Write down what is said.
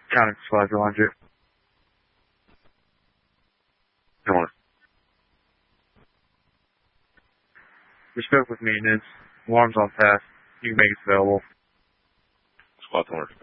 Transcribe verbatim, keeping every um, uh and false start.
Counting squad zero hundred. North. We spoke with maintenance. Alarm's on fast. You can make it available. Squad North.